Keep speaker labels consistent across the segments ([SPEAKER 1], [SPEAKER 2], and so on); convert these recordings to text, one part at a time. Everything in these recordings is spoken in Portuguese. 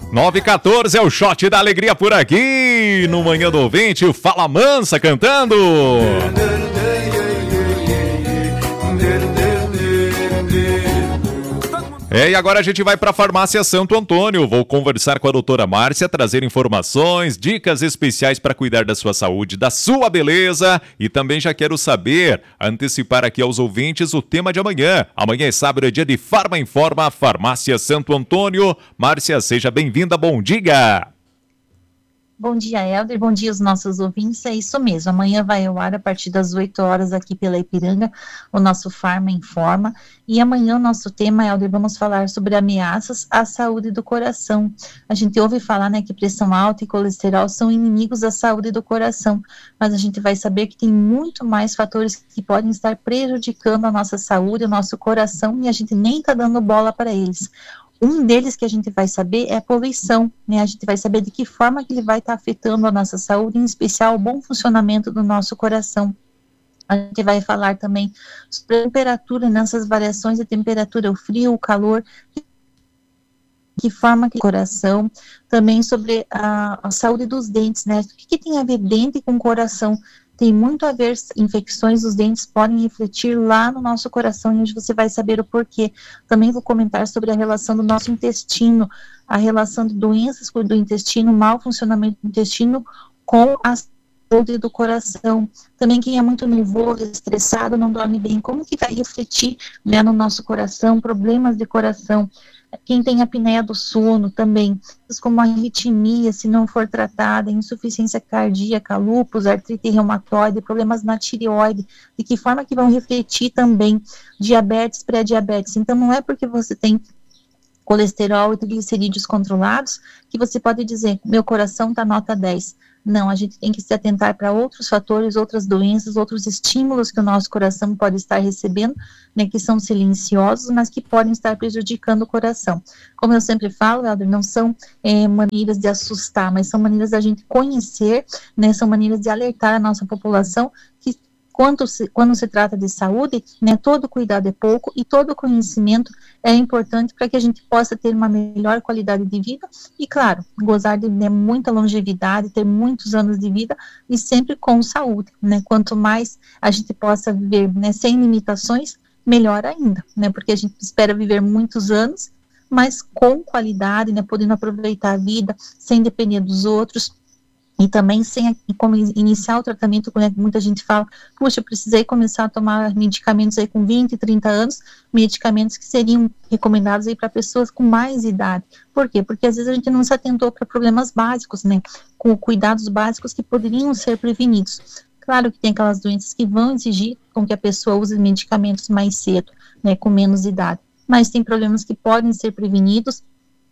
[SPEAKER 1] 9h14 é o shot da alegria por aqui, no Manhã do Ouvinte, o Fala Mansa cantando. E agora a gente vai para a Farmácia Santo Antônio. Vou conversar com a doutora Márcia, trazer informações, dicas especiais para cuidar da sua saúde, da sua beleza. E também já quero saber, antecipar aqui aos ouvintes o tema de amanhã. Amanhã é sábado, é dia de Farma Informa, Farmácia Santo Antônio. Márcia, seja bem-vinda, bom dia!
[SPEAKER 2] Bom dia, Helder. Bom dia aos nossos ouvintes. É isso mesmo. Amanhã vai ao ar a partir das 8 horas aqui pela Ipiranga, o nosso Farma Informa. E amanhã o nosso tema, Helder, vamos falar sobre ameaças à saúde do coração. A gente ouve falar, né, que pressão alta e colesterol são inimigos da saúde do coração, mas a gente vai saber que tem muito mais fatores que podem estar prejudicando a nossa saúde, o nosso coração, e a gente nem está dando bola para eles. Um deles que a gente vai saber é a poluição, né? A gente vai saber de que forma que ele vai estar afetando a nossa saúde, em especial o bom funcionamento do nosso coração. A gente vai falar também sobre a temperatura, nessas variações de temperatura, o frio, o calor, que forma que o coração, também sobre a saúde dos dentes, né? O que tem a ver dente com coração? Tem muito a ver, infecções dos dentes podem refletir lá no nosso coração, e hoje você vai saber o porquê. Também vou comentar sobre a relação do nosso intestino, a relação de doenças do intestino, mau funcionamento do intestino com a saúde do coração. Também quem é muito nervoso, estressado, não dorme bem, como que vai refletir, né, no nosso coração, problemas de coração. Quem tem apneia do sono também, como a arritmia, se não for tratada, insuficiência cardíaca, lúpus, artrite reumatoide, problemas na tireoide, de que forma que vão refletir também diabetes, pré-diabetes. Então não é porque você tem colesterol e triglicerídeos controlados que você pode dizer, meu coração está nota 10. Não, a gente tem que se atentar para outros fatores, outras doenças, outros estímulos que o nosso coração pode estar recebendo, né, que são silenciosos, mas que podem estar prejudicando o coração. Como eu sempre falo, Helder, não são maneiras de assustar, mas são maneiras da gente conhecer, né, são maneiras de alertar a nossa população que quando se trata de saúde, né, todo cuidado é pouco e todo conhecimento é importante para que a gente possa ter uma melhor qualidade de vida e, claro, gozar de, né, muita longevidade, ter muitos anos de vida e sempre com saúde, né, quanto mais a gente possa viver, né, sem limitações, melhor ainda, né, porque a gente espera viver muitos anos, mas com qualidade, né, podendo aproveitar a vida sem depender dos outros. E também sem como iniciar o tratamento, quando muita gente fala, puxa, eu precisei começar a tomar medicamentos aí com 20, 30 anos, medicamentos que seriam recomendados aí para pessoas com mais idade. Por quê? Porque às vezes a gente não se atentou para problemas básicos, né, com cuidados básicos que poderiam ser prevenidos. Claro que tem aquelas doenças que vão exigir com que a pessoa use medicamentos mais cedo, né, com menos idade. Mas tem problemas que podem ser prevenidos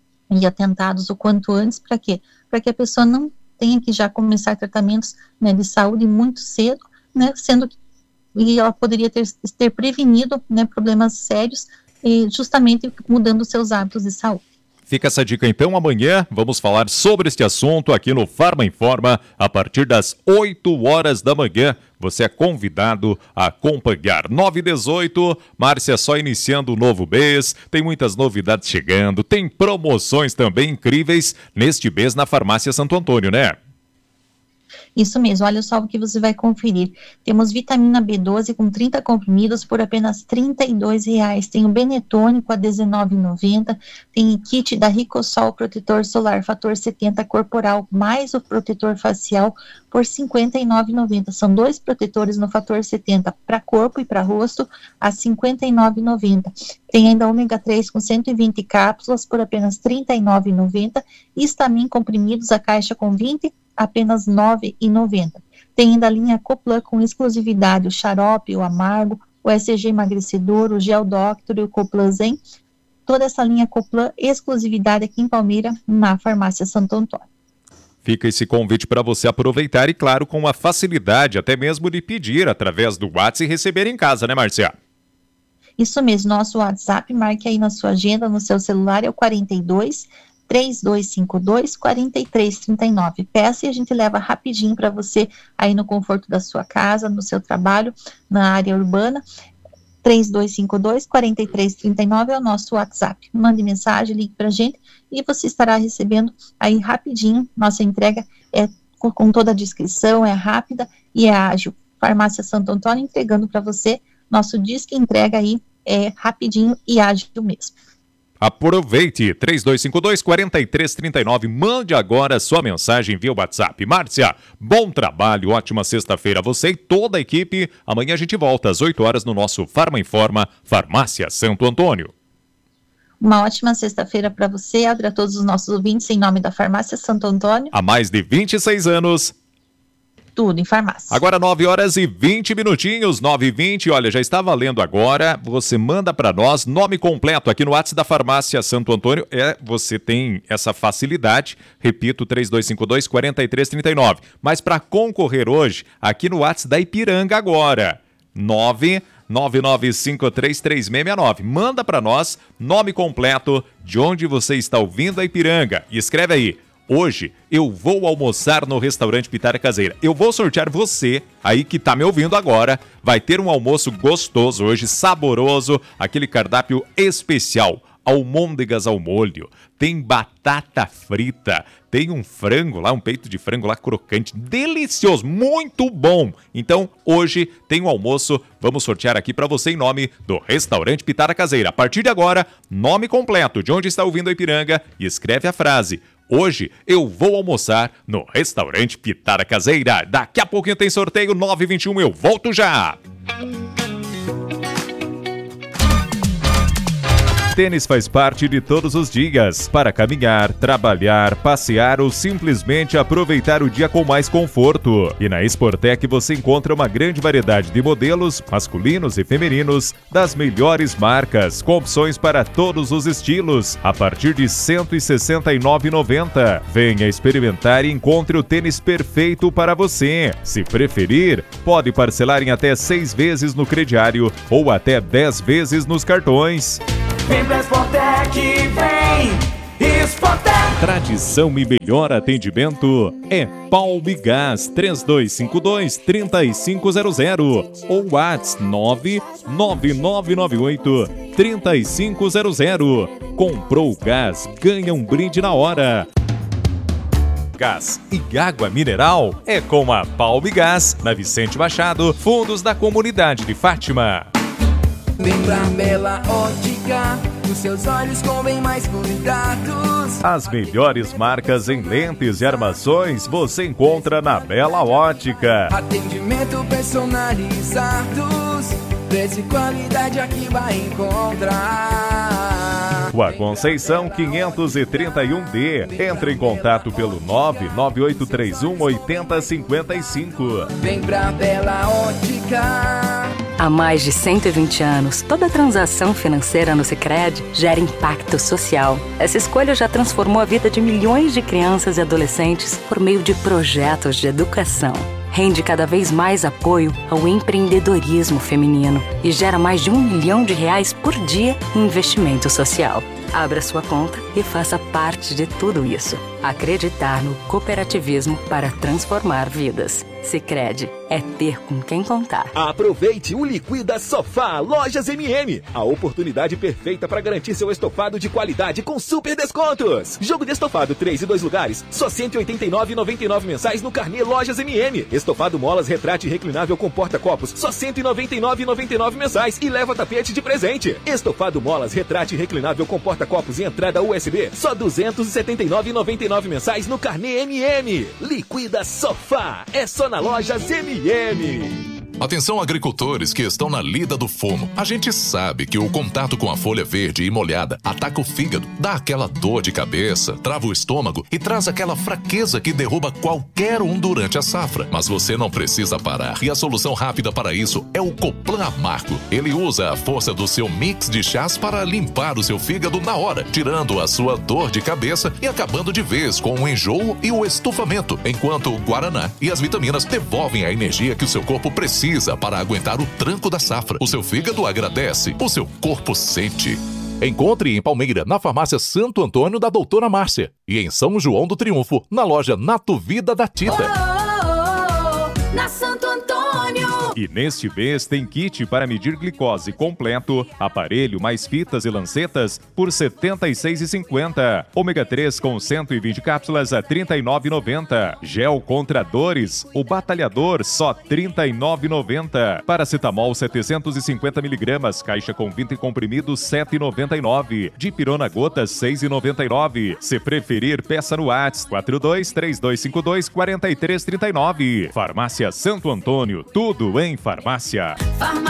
[SPEAKER 2] e atentados o quanto antes, para quê? Para que a pessoa não tenha que já começar tratamentos, né, de saúde muito cedo, né, sendo que ela poderia ter prevenido, né, problemas sérios, justamente mudando seus hábitos de saúde.
[SPEAKER 1] Fica essa dica então, amanhã vamos falar sobre este assunto aqui no Farma Informa, a partir das 8 horas da manhã. Você é convidado a acompanhar. 9h18, Márcia, só iniciando o novo mês, tem muitas novidades chegando, tem promoções também incríveis neste mês na Farmácia Santo Antônio, né?
[SPEAKER 2] Isso mesmo, olha só o que você vai conferir. Temos vitamina B12 com 30 comprimidos por apenas R$ 32,00. Tem o Benetônico a R$ 19,90. Tem kit da Ricosol Protetor Solar Fator 70 Corporal, mais o protetor facial por R$ 59,90. São 2 protetores no fator 70 para corpo e para rosto a R$ 59,90. Tem ainda ômega 3 com 120 cápsulas por apenas R$ 39,90. Histamin comprimidos, a caixa com 20, apenas R$ 9,90. Tem ainda a linha Coplan com exclusividade, o xarope, o amargo, o SG emagrecedor, o gel Doctor e o Coplan Zen. Toda essa linha Coplan, exclusividade aqui em Palmeira, na Farmácia Santo Antônio.
[SPEAKER 1] Fica esse convite para você aproveitar e, claro, com a facilidade até mesmo de pedir através do WhatsApp e receber em casa, né, Márcia?
[SPEAKER 2] Isso mesmo, nosso WhatsApp, marque aí na sua agenda, no seu celular, é o 42-3252-4339. Peça e a gente leva rapidinho para você aí no conforto da sua casa, no seu trabalho, na área urbana. 3252-4339 é o nosso WhatsApp. Mande mensagem, ligue para a gente e você estará recebendo aí rapidinho. Nossa entrega é com toda a descrição, é rápida e é ágil. Farmácia Santo Antônio entregando para você. Nosso disque entrega aí é rapidinho e ágil mesmo.
[SPEAKER 1] Aproveite, 3252-4339, mande agora sua mensagem via WhatsApp. Márcia, bom trabalho, ótima sexta-feira a você e toda a equipe. Amanhã a gente volta às 8 horas no nosso Farma Informa, Farmácia Santo Antônio.
[SPEAKER 2] Uma ótima sexta-feira para você, a todos os nossos ouvintes, em nome da Farmácia Santo Antônio.
[SPEAKER 1] Há mais de 26 anos...
[SPEAKER 2] tudo em farmácia.
[SPEAKER 1] Agora 9 horas e 20 minutinhos, 9h20, olha, já está valendo agora, você manda para nós nome completo aqui no WhatsApp da Farmácia Santo Antônio, você tem essa facilidade, repito, 3252-4339, mas para concorrer hoje, aqui no WhatsApp da Ipiranga agora, 999533669, manda para nós nome completo de onde você está ouvindo a Ipiranga e escreve aí. Hoje eu vou almoçar no restaurante Pitara Caseira. Eu vou sortear você aí que tá me ouvindo agora. Vai ter um almoço gostoso hoje, saboroso, aquele cardápio especial. Almôndegas ao molho, tem batata frita, tem um frango lá, um peito de frango lá crocante, delicioso, muito bom. Então, hoje tem um almoço, vamos sortear aqui para você em nome do Restaurante Pitara Caseira. A partir de agora, nome completo de onde está ouvindo a Ipiranga e escreve a frase: hoje eu vou almoçar no Restaurante Pitara Caseira. Daqui a pouquinho tem sorteio, 9h21, eu volto já! Tênis faz parte de todos os dias, para caminhar, trabalhar, passear ou simplesmente aproveitar o dia com mais conforto. E na Sportec você encontra uma grande variedade de modelos, masculinos e femininos, das melhores marcas, com opções para todos os estilos, a partir de R$ 169,90. Venha experimentar e encontre o tênis perfeito para você. Se preferir, pode parcelar em até 6 vezes no crediário ou até 10 vezes nos cartões.
[SPEAKER 3] Vem pra Sportec, vem! Sportec!
[SPEAKER 1] Tradição e melhor atendimento é Palmigás 3252-3500 ou WhatsApp 99998-3500. Comprou gás, ganha um brinde na hora. Gás e água mineral é com a Palmigás, na Vicente Machado, fundos da comunidade de Fátima.
[SPEAKER 3] Vem pra Bela Ótica, os seus olhos com bem mais cuidados.
[SPEAKER 1] As melhores marcas em lentes e armações você encontra na Bela Ótica.
[SPEAKER 3] Atendimento personalizados, preço e qualidade aqui vai encontrar.
[SPEAKER 1] Rua Conceição 531D. Entre em contato pelo 99831-8055.
[SPEAKER 3] Vem pra Bela Ótica.
[SPEAKER 4] Há mais de 120 anos, toda transação financeira no Sicredi gera impacto social. Essa escolha já transformou a vida de milhões de crianças e adolescentes por meio de projetos de educação. Rende cada vez mais apoio ao empreendedorismo feminino e gera mais de R$ 1 milhão por dia em investimento social. Abra sua conta e faça parte de tudo isso. Acreditar no cooperativismo para transformar vidas. Sicredi é ter com quem contar.
[SPEAKER 5] Aproveite o Liquida Sofá Lojas MM. A oportunidade perfeita para garantir seu estofado de qualidade com super descontos. Jogo de estofado 3 e 2 lugares, só R$ 189,99 mensais no carnê Lojas MM. Estofado molas retrátil reclinável com porta-copos, só R$ 199,99 mensais e leva tapete de presente. Estofado molas retrátil reclinável com porta-copos e entrada USB, só R$ 279,99 mensais no carnê MM. Liquida Sofá, é só na Lojas MM.
[SPEAKER 6] Atenção agricultores que estão na lida do fumo. A gente sabe que o contato com a folha verde e molhada ataca o fígado, dá aquela dor de cabeça, trava o estômago e traz aquela fraqueza que derruba qualquer um durante a safra. Mas você não precisa parar e a solução rápida para isso é o Coplan Amargo. Ele usa a força do seu mix de chás para limpar o seu fígado na hora, tirando a sua dor de cabeça e acabando de vez com o enjoo e o estufamento, enquanto o Guaraná e as vitaminas devolvem a energia que o seu corpo precisa para aguentar o tranco da safra. O seu fígado agradece, o seu corpo sente. Encontre em Palmeira, na farmácia Santo Antônio da Doutora Márcia. E em São João do Triunfo, na loja Nato Vida da Tita.
[SPEAKER 7] Na Santo Antônio.
[SPEAKER 1] E neste mês tem kit para medir glicose completo, aparelho mais fitas e lancetas por R$ 76,50. Ômega 3 com 120 cápsulas a R$ 39,90. Gel contra dores, o Batalhador, só R$ 39,90. Paracetamol 750mg, caixa com 20 comprimidos, R$ 7,99. Dipirona gotas, R$ 6,99. Se preferir, peça no WhatsApp 4232524339. Farmácia Santo Antônio, tudo em farmácia.